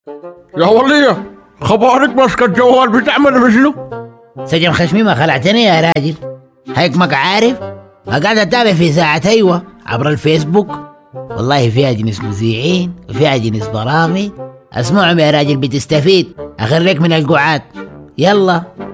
يا ولية، خبارك ماسكة الجوال بتعمل بشنو؟ سجن خشمي ما خلعتني يا راجل. هيك عارف قاعد اتابع في ساعة ايوه عبر الفيسبوك. والله فيها جنس مذيعين وفيها جنس برامج، اسمعهم يا راجل بتستفيد. اخرك من القعاد. يلا